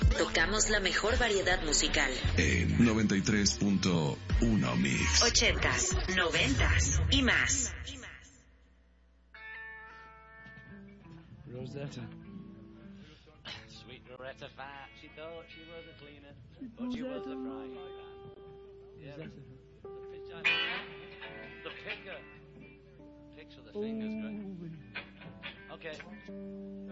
Tocamos la mejor variedad musical. En 93.1 Mix. 80s, 90s y más. Rosetta. Sweet Loretta Fat, she thought she was a cleaner, but she was a frying pan. Yeah, the picker. Picks with the fingers, great. Okay.